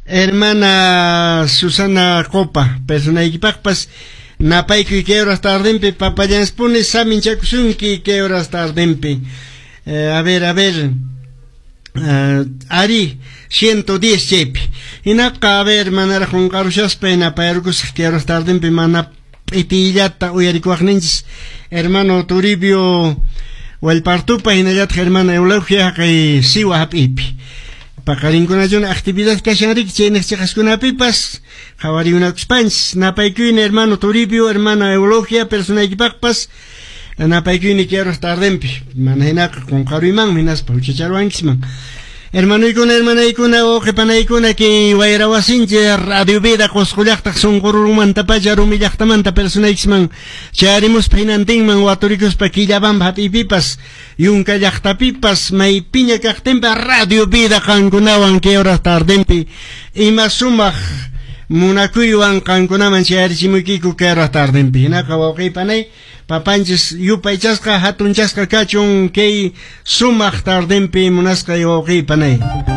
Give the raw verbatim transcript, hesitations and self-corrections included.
hermana Susana Copa, persona equipakpas, napayku que horas tardempe, papayanes pone samin chakusunki que horas tardempe. Eh, a ver, a ver, uh, Ari, ciento diez chepi. Y naka, a ver, manara con carushaspa, y napayargus que horas tardempe, mana itillata, uyarikuagninchis, hermano Toribio, o el partupa, y nayat, hermana Eulogia, que siwa hapipi. Pakarinkunajon actividad kasharik chenes chakascuna pipas, jawari una expans, napaykuin hermano Toribio, hermana Eulogia, persona equipakpas, napaykuin quiero estar dempi, manjenak con caruimán, minas pauchacharuanxman. Hermano ikuna, hermana ikuna, o que pana ikuna que guayrawasinche radio vida cosculacta son goruman tapaya rumillactamanta persona xman, charimus peinantingman waturicus paquillaban happy pipas, yunca pipas, may piña cactempa radio vida cancunawan que horas tardempi, y más sumaj munakuyuan cancunaman charichimukiku que horas tardempi, nakawakay panay, papanchis yupaychasca hatunchasca kachun kay sumaj tardempi munasca yawakay panay.